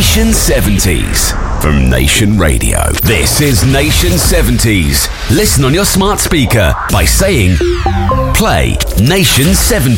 Nation 70s from Nation Radio. This is Nation 70s. Listen on your smart speaker by saying, play Nation 70s.